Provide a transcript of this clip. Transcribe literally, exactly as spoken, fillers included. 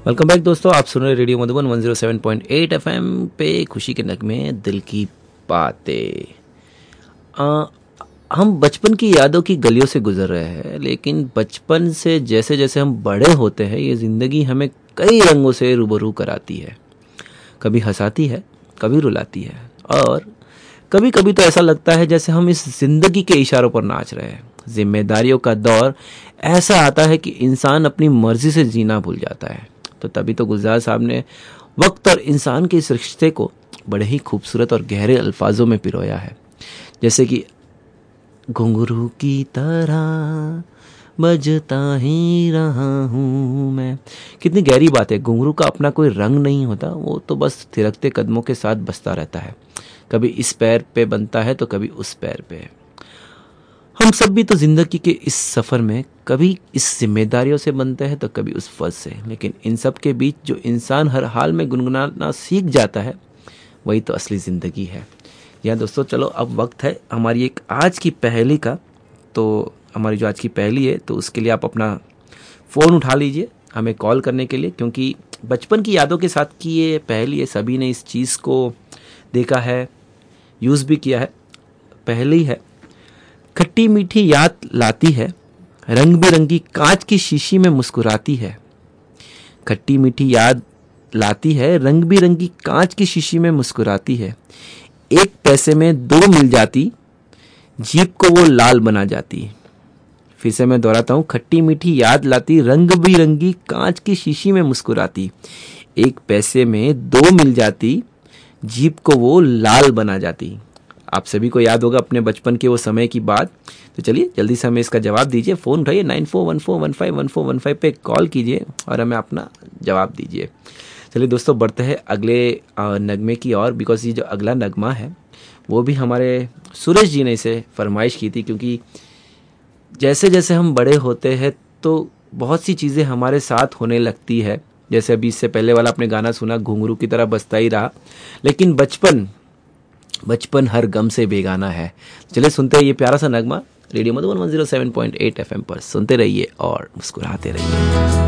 Welcome back दोस्तों, आप सुन रहे radio Madhuban one zero seven point eight FM पे खुशी के नगमे दिल की बातें। आ, हम बचपन की यादों की गलियों से गुजर रहे हैं, लेकिन बचपन से जैसे जैसे हम बड़े होते हैं ये ज़िंदगी हमें कई रंगों से रूबरू कराती है। कभी हंसाती है, कभी रुलाती है, और कभी कभी तो ऐसा लगता है जैसे हम इस ज़िंदगी के इशारों पर नाच रहे हैं। जिम्मेदारियों का दौर ऐसा आता है कि इंसान अपनी मर्जी से जीना भूल जाता है। तो तभी तो गुलजार साहब ने वक्त और इंसान के इस रिश्ते को बड़े ही खूबसूरत और गहरे अल्फाजों में पिरोया है। जैसे कि घुंघरू की तरह बजता ही रहा हूँ मैं। कितनी गहरी बात है। घुंघरू का अपना कोई रंग नहीं होता, वो तो बस थिरकते कदमों के साथ बजता रहता है। कभी इस पैर पे बनता है तो कभी उस पैर पे। हम सब भी तो जिंदगी के इस सफ़र में कभी इस जिम्मेदारियों से बनते हैं तो कभी उस फर्ज से, लेकिन इन सब के बीच जो इंसान हर हाल में गुनगुनाना सीख जाता है वही तो असली ज़िंदगी है। या दोस्तों, चलो अब वक्त है हमारी एक आज की पहेली का। तो हमारी जो आज की पहेली है तो उसके लिए आप अपना फ़ोन उठा लीजिए हमें कॉल करने के लिए, क्योंकि बचपन की यादों के साथ की ये पहेली है। सभी ने इस चीज़ को देखा है, यूज़ भी किया है। पहेली है, खट्टी मीठी याद लाती है, रंग बिरंगी कांच की शीशी में मुस्कुराती है। खट्टी मीठी याद लाती है, रंग बिरंगी कांच की शीशी में मुस्कुराती है। एक पैसे में दो मिल जाती, जीप को वो लाल बना जाती। फिर से मैं दोहराता हूँ, खट्टी मीठी याद लाती, रंग बिरंगी कांच की शीशी में मुस्कुराती। एक पैसे में दो मिल जाती, जीप को वो लाल बना जाती। आप सभी को याद होगा अपने बचपन के वो समय की बात। तो चलिए जल्दी से हमें इसका जवाब दीजिए। फ़ोन उठाइए, nine four one four one five one four one five पे कॉल कीजिए और हमें अपना जवाब दीजिए। चलिए दोस्तों, बढ़ते हैं अगले नगमे की ओर, बिकॉज ये जो अगला नगमा है वो भी हमारे सूरज जी ने इसे फरमाइश की थी। क्योंकि जैसे जैसे हम बड़े होते हैं तो बहुत सी चीज़ें हमारे साथ होने लगती है। जैसे अभी इससे पहले वाला आपने गाना सुना, घुंघरू की तरह बजता ही रहा। लेकिन बचपन बचपन हर गम से बेगाना है। चलिए सुनते हैं ये प्यारा सा नगमा radio Madhuban one zero seven point eight FM पर। सुनते रहिए और मुस्कुराते रहिए।